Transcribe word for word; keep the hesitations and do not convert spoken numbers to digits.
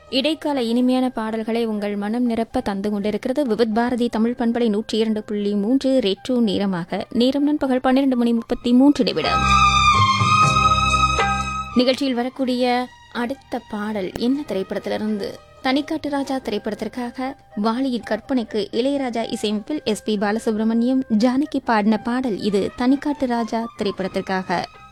இடைக்கால இனிமையான பாடல்களை உங்கள் மனம் நிரப்ப தந்து கொண்டிருக்கிறது விவித் பாரதி தமிழ் பண்பலை நூற்றி இரண்டு புள்ளி மூன்று ரேட்ரோ நேரமாக நேரம் நண்பகல் பன்னிரண்டு மணி முப்பத்தி மூன்று நிமிடம். நிகழ்ச்சியில் வரக்கூடிய அடுத்த பாடல் என்ன திரைப்படத்திலிருந்து? தனிக்காட்டு ராஜா திரைப்படத்திற்காக வாலியின் கற்பனைக்கு இளையராஜா இசையமைப்பில் எஸ் பி பாலசுப்ரமணியம் ஜானகி பாடின பாடல் இது. தனிக்காட்டு ராஜா திரைப்படத்திற்காக